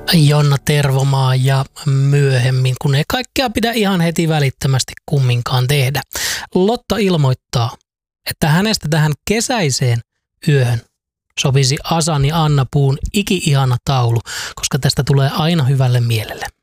Jonna Tervomaa ja myöhemmin, kun ei kaikkea pidä ihan heti välittömästi kumminkaan tehdä. Lotta ilmoittaa, että hänestä tähän kesäiseen yöhön sopisi Asan ja Anna Puun iki-ihana taulu, koska tästä tulee aina hyvälle mielelle.